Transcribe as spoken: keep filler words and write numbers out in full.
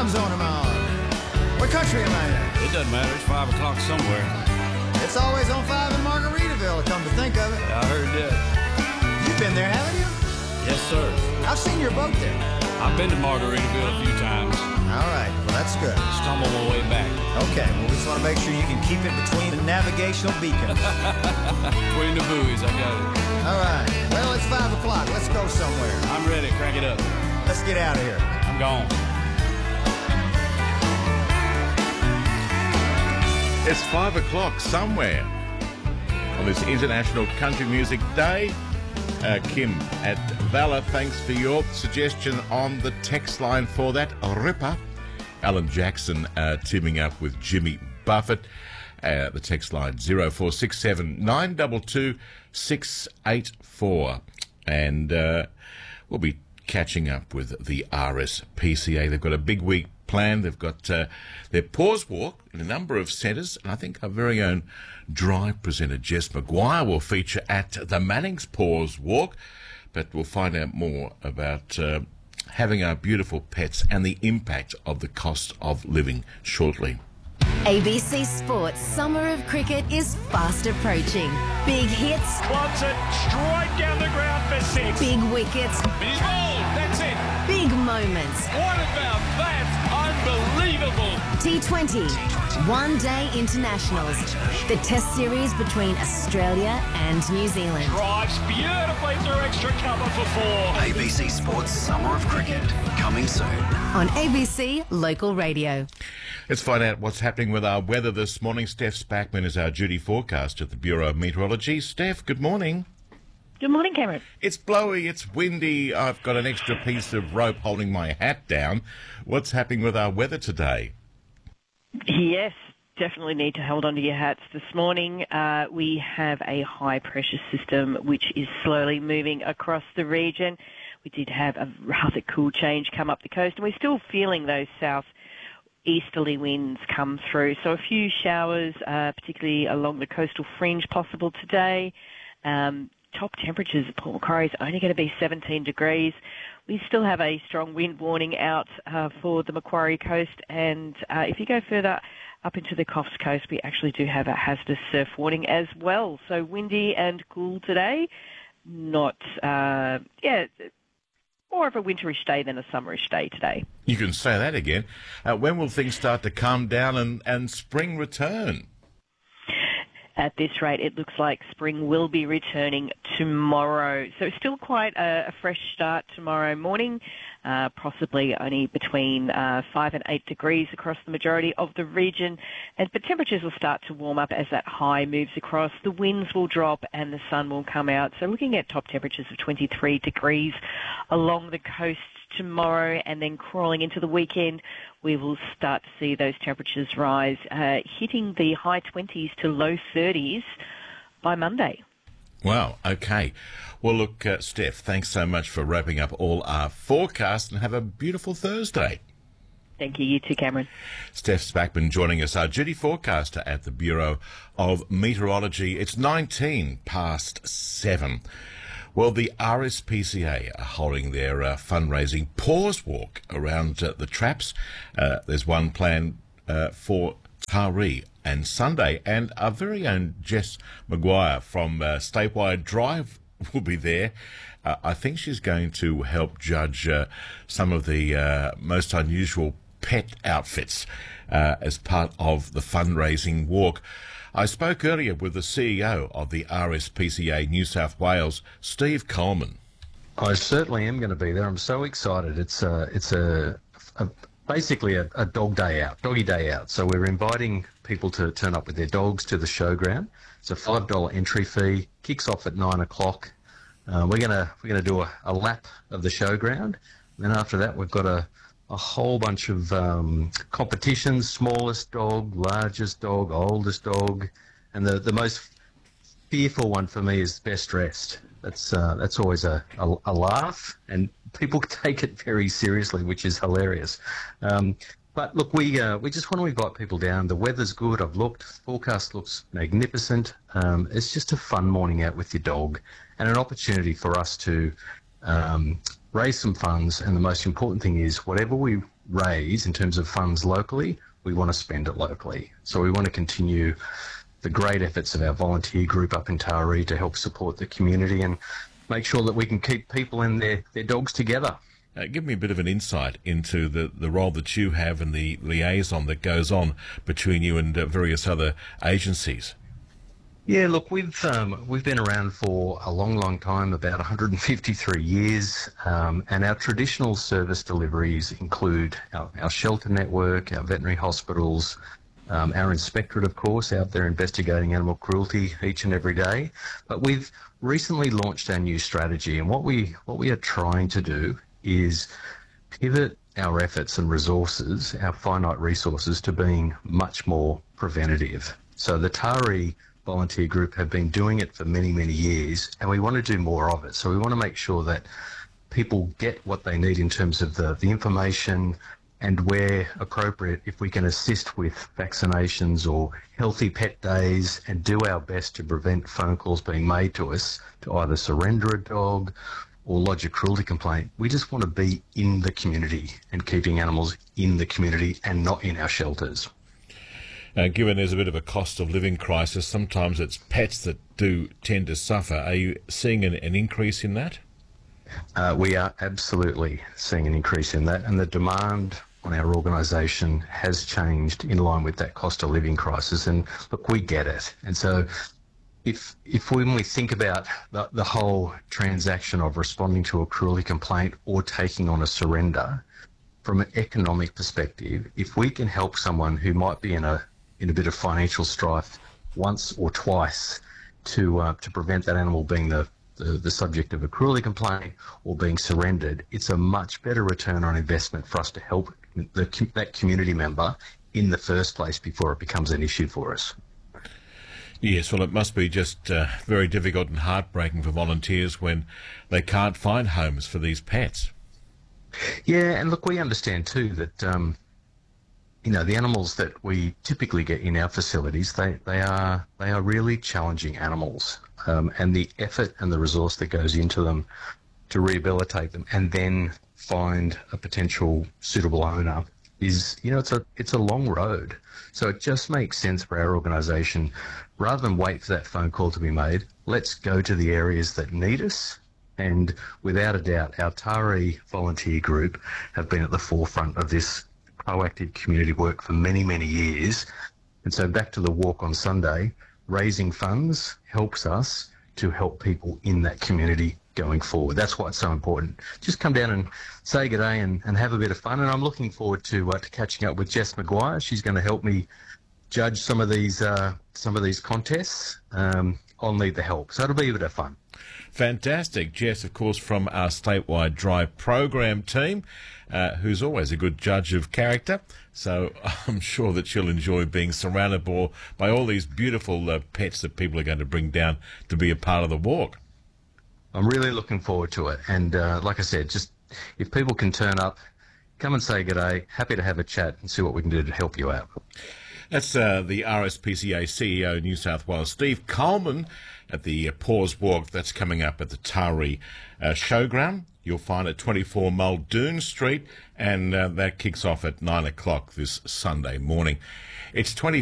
time zone am I on? What country am I in? It doesn't matter. It's five o'clock somewhere. It's always on five in Margaritaville, come to think of it. I heard that. You've been there, haven't you? Yes, sir. I've seen your boat there. I've been to Margaritaville a few times. All right, well, that's good. Stumbled my way back. Okay, well, we just want to make sure you can keep it between the navigational beacons. Between the buoys, I got it. All right, well, it's five o'clock. Let's go somewhere. I'm ready. Crank it up. Let's get out of here. I'm gone. It's five o'clock somewhere on this International Country Music Day. Uh, Kim at Valor, thanks for your suggestion on the text line for that. Ripper. Alan Jackson uh, teaming up with Jimmy Buffett. Uh, the text line zero four six seven nine two two six eight four. And uh, we'll be catching up with the R S P C A. They've got a big week planned. They've got uh, their pause walk in a number of centres, and I think our very own drive presenter Jess McGuire will feature at the Manning's Pause Walk. But we'll find out more about uh, having our beautiful pets and the impact of the cost of living shortly. A B C Sports Summer of Cricket is fast approaching. Big hits. Clubs it straight down the ground for six. Big wickets. He's bowled. That's it. Big moments. What about that? Unbelievable. T twenty. One Day Internationals. The Test series between Australia and New Zealand. Drives beautifully through extra cover for four. A B C Sports Summer of Cricket, coming soon. On A B C Local Radio. Let's find out what's happening with our weather this morning. Steph Spackman is our duty forecaster at the Bureau of Meteorology. Steph, good morning. Good morning, Cameron. It's blowy, it's windy. I've got an extra piece of rope holding my hat down. What's happening with our weather today? Yes, definitely need to hold on to your hats. This morning uh, we have a high-pressure system which is slowly moving across the region. We did have a rather cool change come up the coast, and we're still feeling those south easterly winds come through. So a few showers, uh, particularly along the coastal fringe, possible today. Um, top temperatures at Port Macquarie is only going to be seventeen degrees. We still have a strong wind warning out uh, for the Macquarie coast, and uh, if you go further up into the Coffs Coast, we actually do have a hazardous surf warning as well. So windy and cool today. Not, uh, yeah, more of a winterish day than a summerish day today. You can say that again. Uh, when will things start to calm down and, and spring return? At this rate, it looks like spring will be returning tomorrow. So still quite a, a fresh start tomorrow morning, uh, possibly only between uh, five and eight degrees across the majority of the region. And but temperatures will start to warm up as that high moves across. The winds will drop and the sun will come out. So looking at top temperatures of twenty-three degrees along the coast tomorrow, and then crawling into the weekend, we will start to see those temperatures rise, uh, hitting the high twenties to low thirties by Monday. Wow, okay. Well, look, uh, Steph, thanks so much for wrapping up all our forecasts, and have a beautiful Thursday. Thank you. You too, Cameron. Steph Spackman joining us, our duty forecaster at the Bureau of Meteorology. It's nineteen past seven. Well, the R S P C A are holding their uh, fundraising pause walk around uh, the traps. Uh, there's one planned uh, for Taree and Sunday, and our very own Jess McGuire from uh, Statewide Drive will be there. Uh, I think she's going to help judge uh, some of the uh, most unusual pet outfits uh, as part of the fundraising walk. I spoke earlier with the C E O of the R S P C A New South Wales, Steve Coleman. I certainly am going to be there. I'm so excited. It's a, it's a, a basically a, a dog day out, doggy day out. So we're inviting people to turn up with their dogs to the showground. It's a five dollar entry fee. Kicks off at nine o'clock. Uh, we're gonna we're gonna do a, a lap of the showground. Then after that, we've got a a whole bunch of um, competitions, smallest dog, largest dog, oldest dog, and the, the most fearful one for me is best dressed. That's uh, that's always a, a, a laugh, and people take it very seriously, which is hilarious. Um, but look, we uh, we just want to invite people down. The weather's good. I've looked. Forecast looks magnificent. Um, it's just a fun morning out with your dog, and an opportunity for us to um, raise some funds, and the most important thing is whatever we raise in terms of funds locally, we want to spend it locally. So we want to continue the great efforts of our volunteer group up in Taree to help support the community and make sure that we can keep people and their, their dogs together. Uh, give me a bit of an insight into the, the role that you have and the liaison that goes on between you and uh, various other agencies. Yeah, look, we've um, we've been around for a long, long time, about one hundred fifty-three years, um, and our traditional service deliveries include our, our shelter network, our veterinary hospitals, um, our inspectorate, of course, out there investigating animal cruelty each and every day. But we've recently launched our new strategy, and what we what we are trying to do is pivot our efforts and resources, our finite resources, to being much more preventative. So the Taree volunteer group have been doing it for many, many years, and we want to do more of it. So we want to make sure that people get what they need in terms of the, the information, and where appropriate, if we can assist with vaccinations or healthy pet days, and do our best to prevent phone calls being made to us to either surrender a dog or lodge a cruelty complaint. We just want to be in the community and keeping animals in the community and not in our shelters. Uh, given there's a bit of a cost of living crisis, sometimes it's pets that do tend to suffer. Are you seeing an, an increase in that? Uh, we are absolutely seeing an increase in that, and the demand on our organisation has changed in line with that cost of living crisis. And look, we get it. And so if if when we think about the, the whole transaction of responding to a cruelty complaint or taking on a surrender, from an economic perspective, if we can help someone who might be in a in a bit of financial strife once or twice to uh, to prevent that animal being the, the, the subject of a cruelty complaint or being surrendered, it's a much better return on investment for us to help the, that community member in the first place before it becomes an issue for us. Yes, well, it must be just uh, very difficult and heartbreaking for volunteers when they can't find homes for these pets. Yeah, and look, we understand too that um, you know, the animals that we typically get in our facilities, they, they are they are really challenging animals, um, and the effort and the resource that goes into them to rehabilitate them and then find a potential suitable owner is, you know, it's a it's a long road. So it just makes sense for our organisation, rather than wait for that phone call to be made, let's go to the areas that need us. And without a doubt, our Taree volunteer group have been at the forefront of this proactive community work for many, many years. And so back to the walk on Sunday, raising funds helps us to help people in that community going forward. That's why it's so important. Just come down and say good day and, and have a bit of fun. And I'm looking forward to uh, to catching up with Jess Maguire. She's going to help me judge some of these uh, some of these contests. Um, I'll need the help. So it'll be a bit of fun. Fantastic. Jess, of course, from our statewide drive program team, uh, who's always a good judge of character. So I'm sure that she'll enjoy being surrounded by, by all these beautiful uh, pets that people are going to bring down to be a part of the walk. I'm really looking forward to it. And uh, like I said, just if people can turn up, come and say good day. Happy to have a chat and see what we can do to help you out. That's uh, the R S P C A C E O New South Wales, Steve Coleman, at the uh, Paws Walk. That's coming up at the Taree uh, Showground. You'll find it twenty-four Muldoon Street, and uh, that kicks off at nine o'clock this Sunday morning. It's twenty